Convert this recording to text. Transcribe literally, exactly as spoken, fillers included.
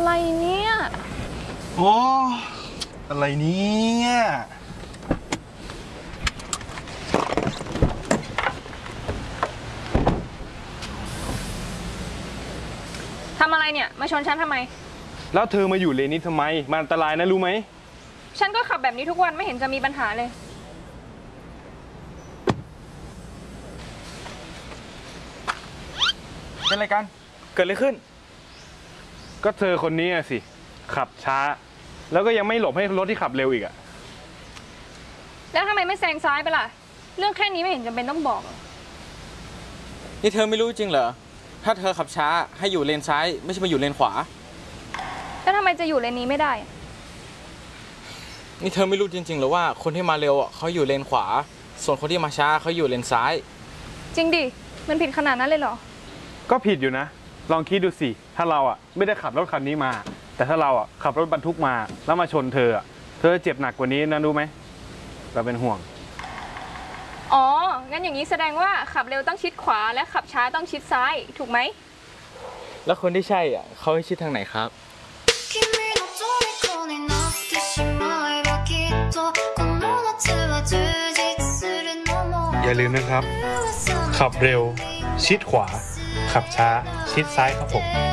อะไรเนี่ยโอ้อะไรเนี่ยทำอะไรเนี่ยมาชนฉันทำไมแล้วเธอมาอยู่เลนนี้ทำไมมันอันตรายนะรู้ไหมฉันก็ขับแบบนี้ทุกวันไม่เห็นจะมีปัญหาเลยเป็นอะไรกันเกิดอะไรขึ้นก็เธอคนนี้สิ ขับช้า แล้วก็ยังไม่หลบให้รถที่ขับเร็วอีกอะแล้วทำไมไม่แซงซ้ายไปล่ะเรื่องแค่นี้ไม่เห็นจำเป็นต้องบอกนี่เธอไม่รู้จริงเหรอถ้าเธอขับช้าให้อยู่เลนซ้ายไม่ใช่มาอยู่เลนขวาแล้วทำไมจะอยู่เลนนี้ไม่ได้นี่เธอไม่รู้จริงๆหรือว่าคนที่มาเร็วอ่ะเขาอยู่เลนขวาส่วนคนที่มาช้าเขาอยู่เลนซ้ายจริงดิมันผิดขนาดนั้นเลยเหรอก็ผิดอยู่นะลองคิดดูสิถ้าเราอ่ะไม่ได้ขับรถคันนี้มาแต่ถ้าเราอ่ะขับรถบรรทุกมาแล้วมาชนเธออ่ะเธอเจ็บหนักกว่านี้นะรู้ไหมเราเป็นห่วงอ๋องั้นอย่างนี้แสดงว่าขับเร็วต้องชิดขวาและขับช้าต้องชิดซ้ายถูกไหมแล้วคนที่ใช่อ่ะเขาให้ชิดทางไหนครับอย่าลืมนะครับขับเร็วชิดขวาขับช้าชิดซ้ายครับผม